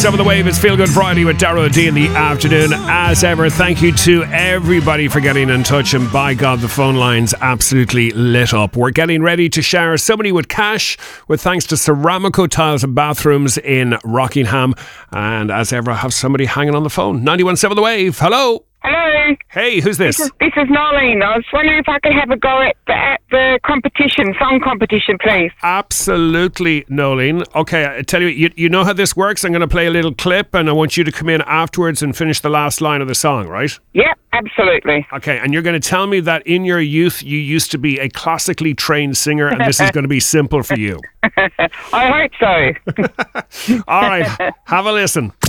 91.7 The Wave. It's Feel Good Friday with Darragh O'D in the afternoon. As ever, thank you to everybody for getting in touch, and by God, the phone lines absolutely lit up. We're getting ready to shower somebody with cash with thanks to Ceramico Tiles and Bathrooms in Rockingham. And as ever, I have somebody hanging on the phone. 91.7 The Wave. Hello. Hello. Hey, who's this? This is Nolene. I was wondering if I could have a go at the competition, song competition, please. Absolutely, Nolene. Okay, I tell you, you know how this works. I'm going to play a little clip and I want you to come in afterwards and finish the last line of the song, right? Yep, absolutely. Okay, and you're going to tell me that in your youth you used to be a classically trained singer, and this is going to be simple for you. I hope so. All right, have a listen.